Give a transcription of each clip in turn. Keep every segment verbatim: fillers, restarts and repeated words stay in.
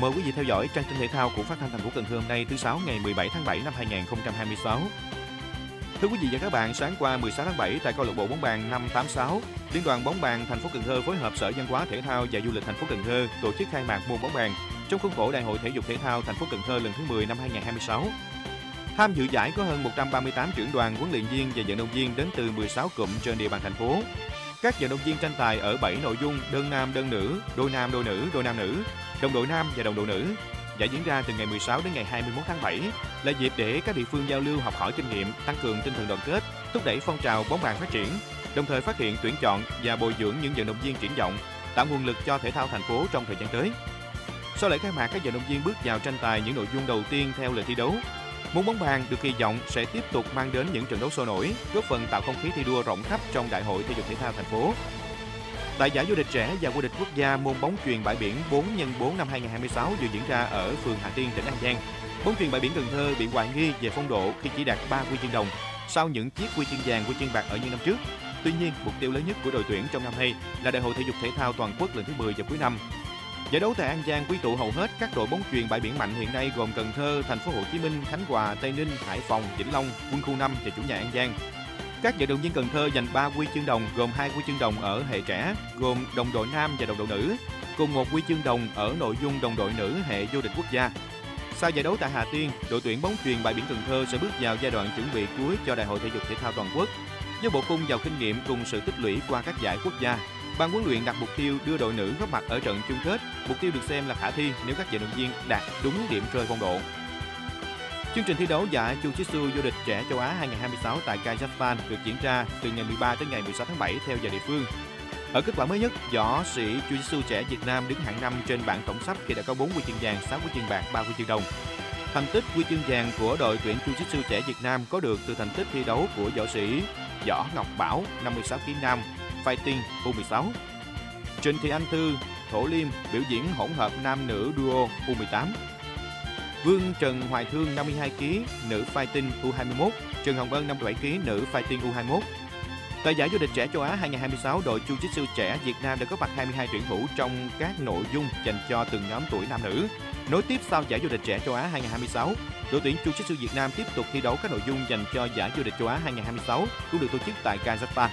Mời quý vị theo dõi trang tin thể thao của Phát thanh Thành phố Cần Thơ hôm nay thứ Sáu ngày mười bảy tháng bảy năm hai nghìn không trăm hai mươi sáu. Thưa quý vị và các bạn, sáng qua mười sáu tháng bảy tại câu lạc bộ bóng bàn năm tám sáu, Liên đoàn bóng bàn thành phố Cần Thơ phối hợp Sở Văn hóa Thể thao và Du lịch thành phố Cần Thơ tổ chức khai mạc môn bóng bàn trong khuôn khổ Đại hội Thể dục Thể thao thành phố Cần Thơ lần thứ mười năm hai nghìn không trăm hai mươi sáu. Tham dự giải có hơn một trăm ba mươi tám trưởng đoàn, huấn luyện viên và vận động viên đến từ mười sáu cụm trên địa bàn thành phố. Các vận động viên tranh tài ở bảy nội dung đơn nam đơn nữ, đôi nam đôi nữ, đôi nam nữ, đồng đội nam và đồng đội nữ. Giải diễn ra từ ngày mười sáu đến ngày hai mươi mốt tháng bảy là dịp để các địa phương giao lưu học hỏi kinh nghiệm, tăng cường tinh thần đoàn kết, thúc đẩy phong trào bóng bàn phát triển, đồng thời phát hiện, tuyển chọn và bồi dưỡng những vận động viên triển vọng, tạo nguồn lực cho thể thao thành phố trong thời gian tới. Sau lễ khai mạc, các vận động viên bước vào tranh tài những nội dung đầu tiên theo lịch thi đấu. Môn bóng bàn được kỳ vọng sẽ tiếp tục mang đến những trận đấu sôi nổi, góp phần tạo không khí thi đua rộng khắp trong Đại hội Thể dục Thể thao thành phố. Tại giải vô địch trẻ và vô địch quốc gia môn bóng chuyền bãi biển bốn nhân bốn năm hai nghìn không trăm hai mươi sáu vừa diễn ra ở phường Hà Tiên, tỉnh An Giang, bóng chuyền bãi biển Cần Thơ bị hoài nghi về phong độ khi chỉ đạt ba huy chương đồng sau những chiếc huy chương vàng, huy chương bạc ở những năm trước. Tuy nhiên, mục tiêu lớn nhất của đội tuyển trong năm nay là Đại hội Thể dục Thể thao toàn quốc lần thứ mười vào cuối năm. Giải đấu tại An Giang quy tụ hầu hết các đội bóng chuyền bãi biển mạnh hiện nay gồm Cần Thơ, Thành phố Hồ Chí Minh, Khánh Hòa, Tây Ninh, Hải Phòng, Vĩnh Long, Quân khu năm và chủ nhà An Giang. Các vận động viên Cần Thơ giành ba huy chương đồng gồm hai huy chương đồng ở hệ trẻ gồm đồng đội nam và đồng đội nữ, cùng một huy chương đồng ở nội dung đồng đội nữ hệ vô địch quốc gia. Sau giải đấu tại Hà Tiên, đội tuyển bóng chuyền bãi biển Cần Thơ sẽ bước vào giai đoạn chuẩn bị cuối cho Đại hội Thể dục Thể thao toàn quốc. Với bộ khung giàu kinh nghiệm cùng sự tích lũy qua các giải quốc gia, ban huấn luyện đặt mục tiêu đưa đội nữ góp mặt ở trận chung kết. Mục tiêu được xem là khả thi nếu các vận động viên đạt đúng điểm rơi phong độ. Chương trình thi đấu giải Jiu-Jitsu vô địch trẻ châu Á hai nghìn không trăm hai mươi sáu tại Kazakhstan được diễn ra từ ngày mười ba đến ngày mười sáu tháng bảy theo giờ địa phương. Ở kết quả mới nhất, võ sĩ Jiu-Jitsu trẻ Việt Nam đứng hạng năm trên bảng tổng sắp khi đã có bốn huy chương vàng, sáu huy chương bạc, ba huy chương đồng. Thành tích huy chương vàng của đội tuyển Jiu-Jitsu trẻ Việt Nam có được từ thành tích thi đấu của võ sĩ Võ Ngọc Bảo năm mươi sáu ki lô gam nam Fighting U mười sáu. Trịnh Thị Anh Thư, Thổ Liêm biểu diễn hỗn hợp nam nữ duo U mười tám. Vương Trần Hoài Thương năm mươi hai ki lô gam nữ Fighting U hai mươi mốt, Trần Hồng Ân năm mươi bảy ki lô gam nữ Fighting U hai mươi mốt. Tại giải vô địch trẻ châu Á hai nghìn không trăm hai mươi sáu, đội Jiu-Jitsu trẻ Việt Nam đã có mặt hai mươi hai tuyển thủ trong các nội dung dành cho từng nhóm tuổi nam nữ. Nối tiếp sau giải vô địch trẻ châu Á hai nghìn không trăm hai mươi sáu, đội tuyển Jiu-Jitsu Việt Nam tiếp tục thi đấu các nội dung dành cho giải vô địch châu Á hai nghìn không trăm hai mươi sáu cũng được tổ chức tại Kazakhstan.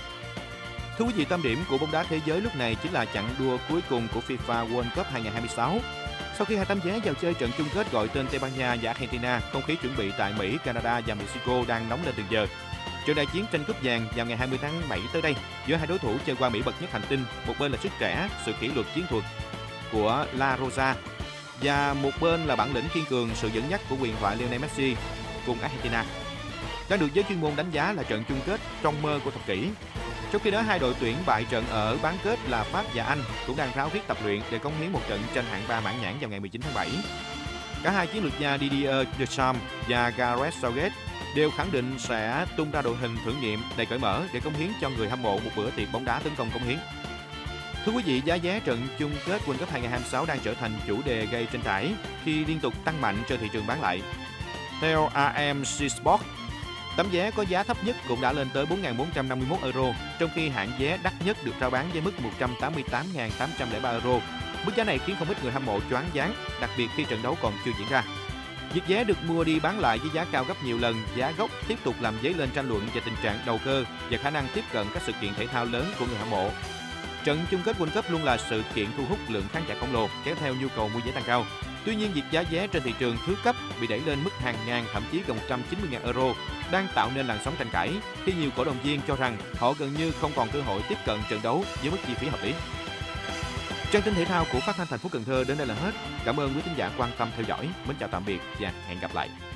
Thưa quý vị, tâm điểm của bóng đá thế giới lúc này chính là chặng đua cuối cùng của FIFA World Cup hai nghìn không trăm hai mươi sáu. Sau khi hai tấm vé vào chơi trận chung kết gọi tên Tây Ban Nha và Argentina, không khí chuẩn bị tại Mỹ, Canada và Mexico đang nóng lên từng giờ. Trận đại chiến tranh cúp vàng vào ngày hai mươi tháng bảy tới đây giữa hai đối thủ chơi qua Mỹ bậc nhất hành tinh, một bên là sức trẻ, sự kỷ luật chiến thuật của La Rosa và một bên là bản lĩnh kiên cường, sự dẫn dắt của huyền thoại Lionel Messi cùng Argentina. Đang được giới chuyên môn đánh giá là trận chung kết trong mơ của thập kỷ. Trong khi đó, hai đội tuyển bại trận ở bán kết là Pháp và Anh cũng đang ráo riết tập luyện để cống hiến một trận tranh hạng ba mãn nhãn vào ngày mười chín tháng bảy. Cả hai chiến lược gia Didier Deschamps và Gareth Southgate đều khẳng định sẽ tung ra đội hình thử nghiệm đầy cởi mở để cống hiến cho người hâm mộ một bữa tiệc bóng đá tấn công cống hiến. Thưa quý vị, giá vé trận chung kết World Cup hai nghìn không trăm hai mươi sáu đang trở thành chủ đề gây tranh cãi khi liên tục tăng mạnh trên thị trường bán lại. Theo a em xê Sport, tấm vé có giá thấp nhất cũng đã lên tới bốn nghìn bốn trăm năm mươi mốt euro, trong khi hạng vé đắt nhất được rao bán với mức một trăm tám mươi tám nghìn tám trăm lẻ ba euro. Mức giá này khiến không ít người hâm mộ choáng váng, đặc biệt khi trận đấu còn chưa diễn ra. Việc vé được mua đi bán lại với giá cao gấp nhiều lần giá gốc tiếp tục làm dấy lên tranh luận về tình trạng đầu cơ và khả năng tiếp cận các sự kiện thể thao lớn của người hâm mộ. Trận chung kết World Cup luôn là sự kiện thu hút lượng khán giả khổng lồ, kéo theo nhu cầu mua vé tăng cao. Tuy nhiên, việc giá vé trên thị trường thứ cấp bị đẩy lên mức hàng ngàn, thậm chí gần một trăm chín mươi nghìn euro đang tạo nên làn sóng tranh cãi khi nhiều cổ động viên cho rằng họ gần như không còn cơ hội tiếp cận trận đấu với mức chi phí hợp lý. Trang tin thể thao của Phát thanh Thành phố Cần Thơ đến đây là hết. Cảm ơn quý khán giả quan tâm theo dõi. Mến chào tạm biệt và hẹn gặp lại.